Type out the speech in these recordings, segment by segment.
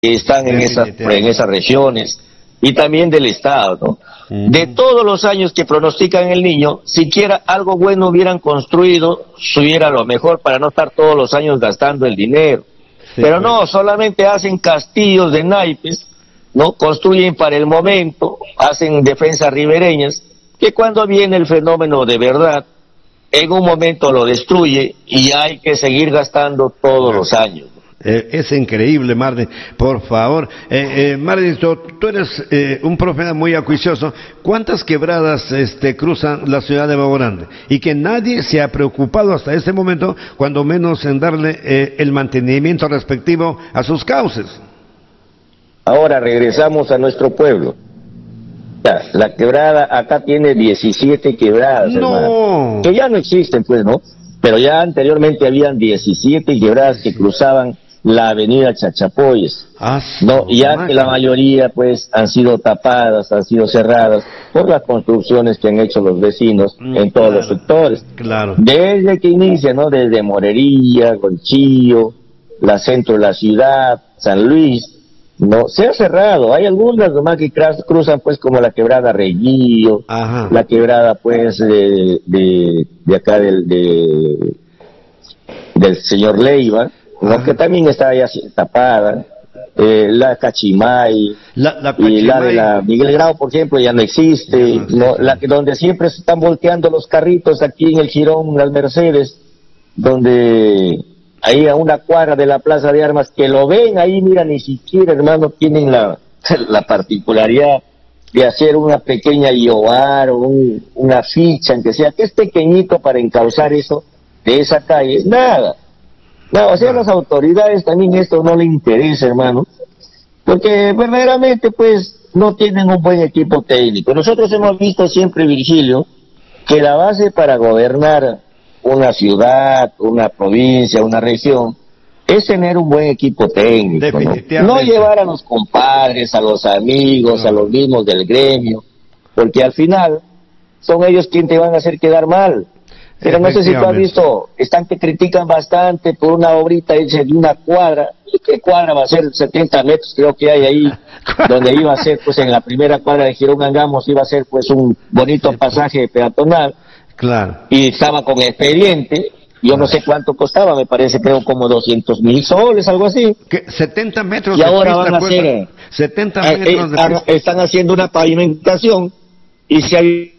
que están en esas regiones, y también del Estado, ¿no? De todos los años que pronostican el Niño, siquiera algo bueno hubieran construido, subiera lo mejor para no estar todos los años gastando el dinero. Sí, pero no, solamente hacen castillos de naipes, ¿no? Construyen para el momento, hacen defensas ribereñas, que cuando viene el fenómeno de verdad, en un momento lo destruye y hay que seguir gastando todos los años. Es increíble, Martín, por favor. Martín, tú eres un profeta muy acuicioso. ¿Cuántas quebradas cruzan la ciudad de Babo Grande? Y que nadie se ha preocupado hasta este momento, cuando menos en darle el mantenimiento respectivo a sus cauces. Ahora regresamos a nuestro pueblo. La quebrada acá tiene 17 quebradas, no, hermano, que ya no existen, pues, ¿no? Pero ya anteriormente habían 17 quebradas que cruzaban la avenida Chachapoyes, ¿no? Ya que la mayoría, pues, han sido tapadas, han sido cerradas por las construcciones que han hecho los vecinos en todos los sectores. Claro. Desde que inicia, ¿no? Desde Morería, Gonchillo, la centro de la ciudad, San Luis, no, se ha cerrado. Hay algunas nomás que cruzan, pues, como la quebrada Reguillo, la quebrada, pues, de acá del señor Leiva, ¿no? Que también está ya tapada, la Cachimay, y la de la Miguel Grau, por ejemplo, ya no existe, ¿no? La que donde siempre se están volteando los carritos aquí en el Jirón, las Mercedes, donde ahí a una cuadra de la Plaza de Armas, que lo ven ahí, mira, ni siquiera, hermano, tienen la particularidad de hacer una pequeña IOAR o una ficha, aunque sea, que es pequeñito para encauzar eso de esa calle, nada. No, o sea, las autoridades también esto no le interesa, hermano, porque verdaderamente, pues, no tienen un buen equipo técnico. Nosotros hemos visto siempre, Virgilio, que la base para gobernar una ciudad, una provincia, una región, es tener un buen equipo técnico, ¿no? Llevar a los compadres, a los amigos, a los mismos del gremio, porque al final son ellos quienes te van a hacer quedar mal. Pero no sé si tú has visto, están que critican bastante por una obrita hecha de una cuadra. ¿Y qué cuadra va a ser? 70 metros creo que hay ahí, donde iba a ser, pues, en la primera cuadra de Jirón Angamos, iba a ser, pues, un bonito pasaje peatonal. Claro. Y estaba con expediente, yo no sé cuánto costaba, me parece, creo como 200,000 soles, algo así. ¿Qué? 70 metros y de ahora pista, van a hacer, 70 metros de pista. Están haciendo una pavimentación y se hay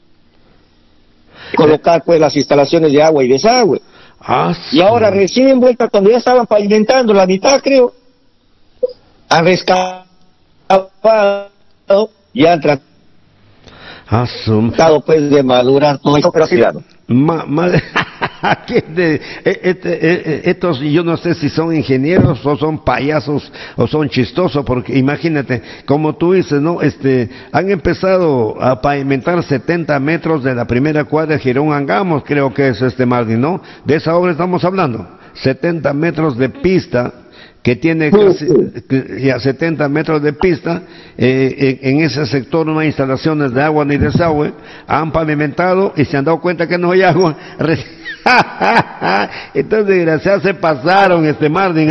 colocar, pues, las instalaciones de agua y desagüe. Y ahora recién en vuelta, cuando ya estaban pavimentando la mitad, creo, han rescatado y han tratado, pues, de madurar todo eso, pero cuidado. Estos, yo no sé si son ingenieros o son payasos o son chistosos, porque imagínate, como tú dices, ¿no? Han empezado a pavimentar 70 metros de la primera cuadra de Jirón Angamos, creo que es Martín, ¿no? De esa obra estamos hablando, 70 metros de pista, que tiene casi ya 70 metros de pista, en ese sector no hay instalaciones de agua ni desagüe, han pavimentado y se han dado cuenta que no hay agua. Entonces, desgraciados, se pasaron, Martín,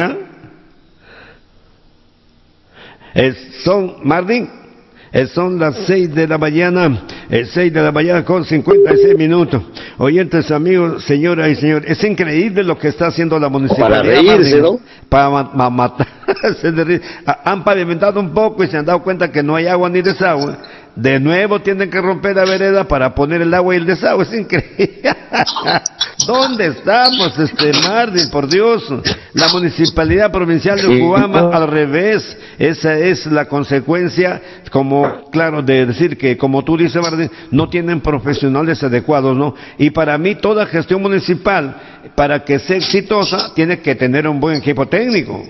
son las 6 de la mañana, 6 de la mañana con 56 minutos. Oyentes, amigos, señoras y señores, es increíble lo que está haciendo la municipalidad. Para reírse, ¿no? Para matarse. Han pavimentado un poco y se han dado cuenta que no hay agua ni desagüe. De nuevo tienen que romper la vereda para poner el agua y el desagüe. Es increíble. ¿Dónde estamos, Martín? Por Dios. La Municipalidad Provincial de Ucubamba, al revés. Esa es la consecuencia, como, claro, de decir que, como tú dices, Martín, no tienen profesionales adecuados, ¿no? Y para mí, toda gestión municipal, para que sea exitosa, tiene que tener un buen equipo técnico.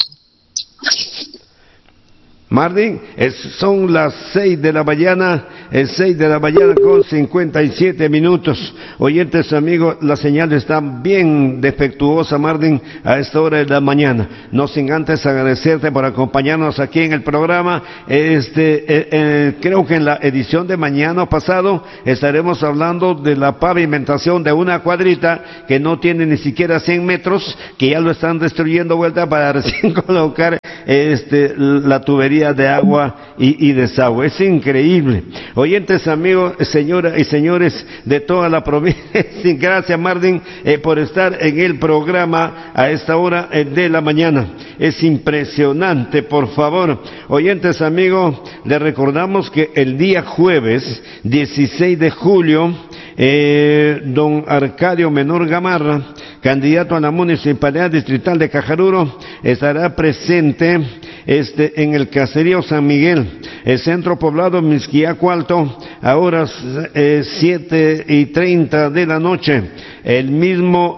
Martín, son las 6 de la mañana, 6 de la mañana con 57 minutos. Oyentes amigos, la señal está bien defectuosa, Martín, a esta hora de la mañana. No sin antes agradecerte por acompañarnos aquí en el programa. Creo que en la edición de mañana pasado estaremos hablando de la pavimentación de una cuadrita que no tiene ni siquiera 100 metros, que ya lo están destruyendo vuelta para recién colocar la tubería de agua y desagüe. Es increíble. Oyentes amigos, señoras y señores de toda la provincia, gracias Martín por estar en el programa a esta hora de la mañana. Es impresionante, por favor. Oyentes amigos, les recordamos que el día jueves 16 de julio, don Arcadio Menor Gamarra, candidato a la Municipalidad Distrital de Cajaruro, estará presente en el caserío San Miguel, el centro poblado Mixquiaco Alto, a horas 7:30 de la noche. El mismo,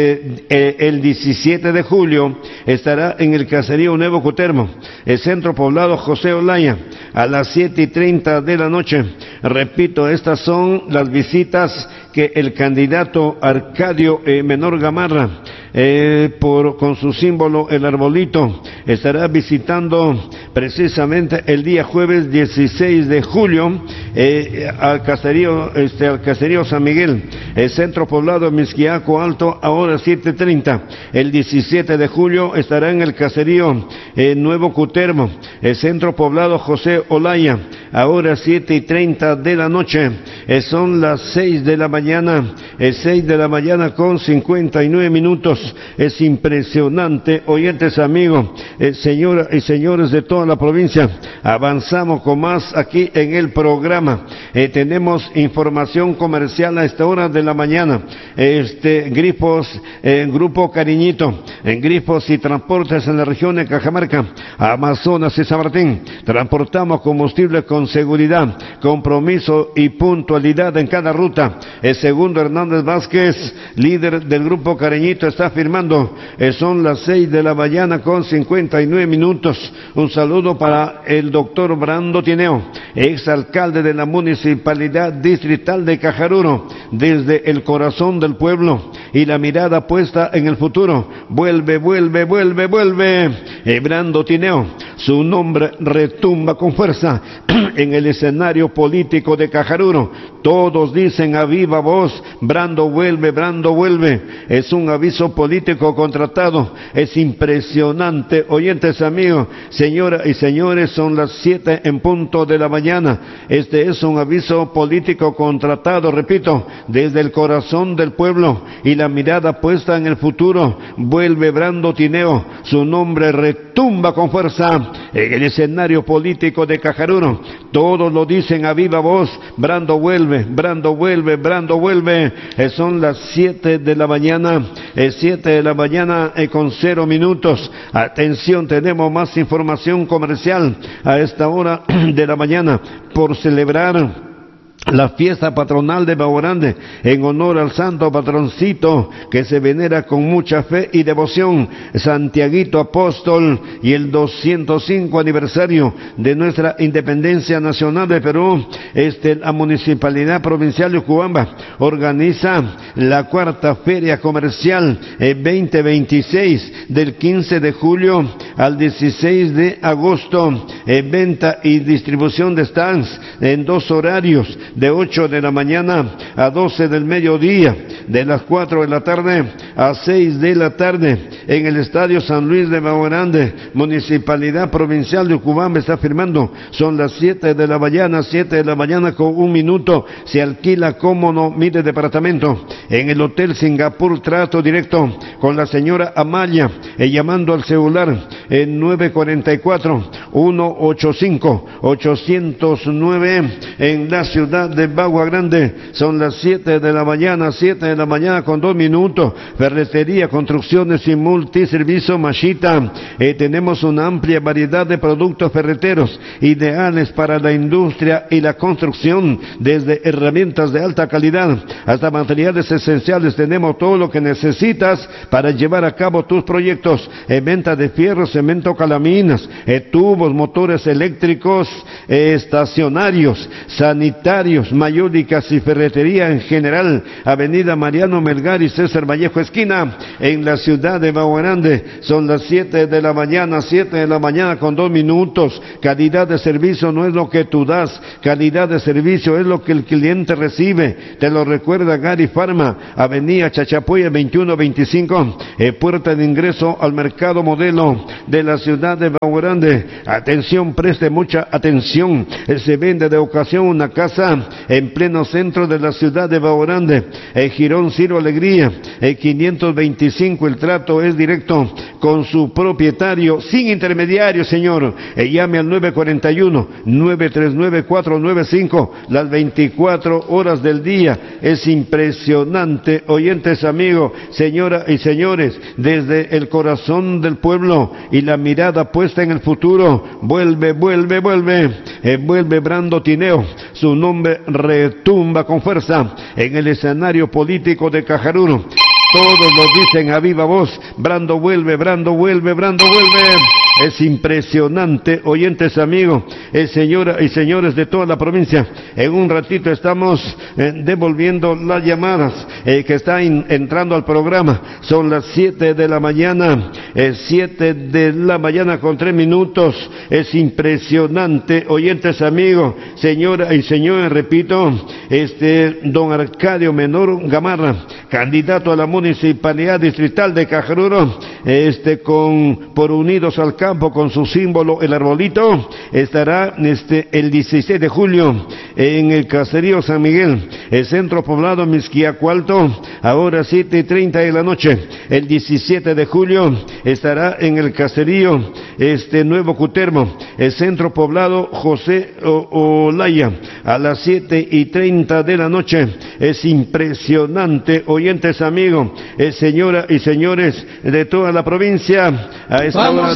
el 17 de julio, estará en el caserío Nuevo Cutermo, el centro poblado José Olaya, a las 7:30 de la noche. Repito, estas son las visitas que el candidato Arcadio Menor Gamarra, con su símbolo el arbolito, estará visitando precisamente el día jueves 16 de julio al caserío San Miguel, el centro poblado Mixquiaco Alto, a horas 7:30. El 17 de julio estará en el caserío Nuevo Cutermo, el centro poblado José Olaya, a horas 7:30 de la noche. Son las 6 de la mañana, 6 de la mañana con 59 minutos. Es impresionante, oyentes amigos, señoras y señores de toda la provincia. Avanzamos con más aquí en el programa. Tenemos información comercial a esta hora de la mañana. Grifos, Grupo Cariñito, en grifos y transportes en la región de Cajamarca, Amazonas y San Martín. Transportamos combustible con seguridad, compromiso y puntualidad en cada ruta. El segundo Hernández Vázquez, líder del Grupo Cariñito, está firmando. Son las 6 de la mañana con 59 minutos. Un saludo para el doctor Brando Tineo, exalcalde de la Municipalidad Distrital de Cajaruro, desde el corazón del pueblo y la mirada puesta en el futuro. Vuelve, vuelve, vuelve, vuelve. Brando Tineo, su nombre retumba con fuerza en el escenario político de Cajaruro. Todos dicen a viva voz: Brando vuelve, Brando vuelve. Es un aviso político contratado. Es impresionante, oyentes amigos, señoras y señores, son las 7 en punto de la mañana. Este es un aviso político contratado, repito, desde el corazón del pueblo y la mirada puesta en el futuro. Vuelve Brando Tineo, su nombre retumba con fuerza en el escenario político de Cajaruro. Todos lo dicen a viva voz: Brando vuelve, Brando vuelve, Brando vuelve. Son las 7 de la mañana, 7 de la mañana con 0 minutos. Atención, tenemos más información comercial a esta hora de la mañana. Por celebrar la fiesta patronal de Baguarande, en honor al santo patroncito que se venera con mucha fe y devoción, Santiaguito Apóstol, y el 205 aniversario de nuestra independencia nacional de Perú, la Municipalidad Provincial de Ucubamba organiza la cuarta Feria Comercial 2026, del 15 de julio al 16 de agosto. Venta y distribución de stands en 2 horarios, de 8 de la mañana a 12 del mediodía, de las 4 de la tarde a 6 de la tarde, en el Estadio San Luis de Baguarande. Municipalidad Provincial de Ucubamba está firmando. Son las 7 de la mañana, 7 de la mañana con 1 minuto. Se alquila, como no, mire, departamento en el Hotel Singapur. Trato directo con la señora Amalia, llamando al celular 944-185-809 en la ciudad de Bagua Grande. Son las 7 de la mañana, 7 de la mañana con 2 minutos. Ferretería, construcciones y multiservicio Mashita. Tenemos una amplia variedad de productos ferreteros ideales para la industria y la construcción, desde herramientas de alta calidad hasta materiales esenciales. Tenemos todo lo que necesitas para llevar a cabo tus proyectos. Venta de fierro, cemento, calaminas, tubos, tubos, motores eléctricos, estacionarios, sanitarios, mayólicas y ferretería en general. Avenida Mariano Melgar y César Vallejo esquina, en la ciudad de Bahía Grande. Son las 7 de la mañana, 7 de la mañana con 2 minutos. Calidad de servicio no es lo que tú das, calidad de servicio es lo que el cliente recibe. Te lo recuerda Gary Pharma, Avenida Chachapoya 2125, puerta de ingreso al mercado modelo de la ciudad de Bahía Grande. Atención, preste mucha atención. Se vende de ocasión una casa en pleno centro de la ciudad de Bahía Grande, Girón Ciro Alegría, 525. El trato es directo con su propietario, sin intermediario, señor. Llame al 941-939-495, las 24 horas del día. Es impresionante, oyentes, amigos, señoras y señores, desde el corazón del pueblo y la mirada puesta en el futuro. Vuelve Brando Tineo. Su nombre retumba con fuerza en el escenario político de Cajaruro. Todos lo dicen a viva voz: Brando vuelve, Brando vuelve, Brando vuelve. Es impresionante, oyentes, amigos, señoras y señores de toda la provincia. En un ratito estamos devolviendo las llamadas que están entrando al programa. Son las 7 de la mañana, 7 de la mañana con 3 minutos. Es impresionante, oyentes, amigos, señoras y señores, repito, don Arcadio Menor Gamarra, candidato a la Municipalidad Distrital de Cajaruro, por Unidos al Campo, con su símbolo el arbolito, estará el 16 de julio en el caserío San Miguel, el centro poblado Mixquiacualto, ahora 7:30 de la noche. El 17 de julio estará en el caserío Nuevo Cutermo, el centro poblado José Olaya, a las 7:30 de la noche. Es impresionante, oyentes, amigos, señoras y señores de toda la provincia. A esta hora